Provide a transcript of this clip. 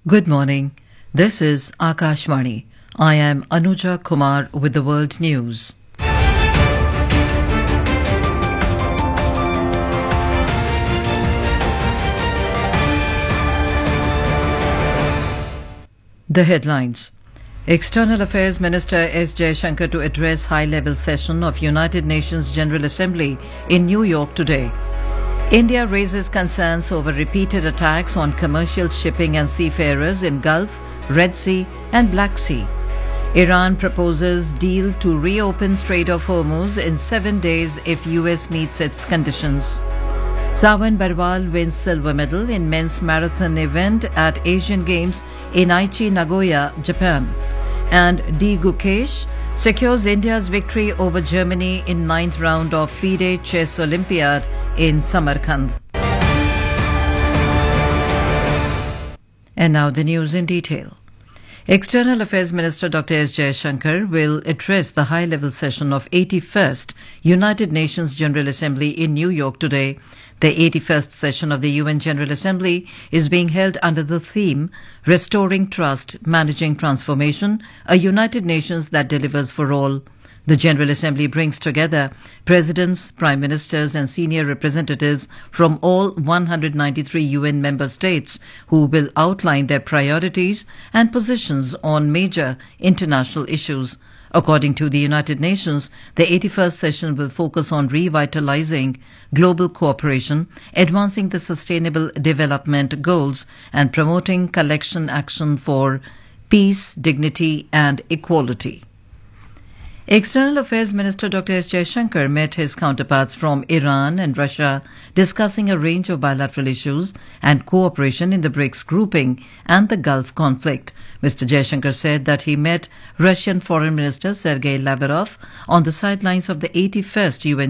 Good morning. This is Akashvani. I am Anuja Kumar with the world news. The headlines. External Affairs Minister S. Jaishankar to address high-level session of United Nations General Assembly in New York today. India raises concerns over repeated attacks on commercial shipping and seafarers in Gulf, Red Sea and Black Sea. Iran proposes deal to reopen Strait of Hormuz in 7 days if US meets its conditions. Sawan Barwal wins silver medal in men's marathon event at Asian Games in Aichi, Nagoya, Japan. And D. Gukesh secures India's victory over Germany in 9th round of FIDE Chess Olympiad in Samarkand. And now the news in detail. External Affairs Minister Dr. S. Jaishankar will address the high-level session of 81st United Nations General Assembly in New York today. The 81st session of the UN General Assembly is being held under the theme Restoring Trust, Managing Transformation, a United Nations that delivers for all. The General Assembly brings together presidents, prime ministers and senior representatives from all 193 UN member states who will outline their priorities and positions on major international issues. According to the United Nations, the 81st session will focus on revitalizing global cooperation, advancing the Sustainable Development Goals, and promoting collective action for peace, dignity, and equality. External Affairs Minister Dr. S. Jaishankar met his counterparts from Iran and Russia, discussing a range of bilateral issues and cooperation in the BRICS grouping and the Gulf conflict. Mr. Jaishankar said that he met Russian Foreign Minister Sergei Lavrov on the sidelines of the 81st UN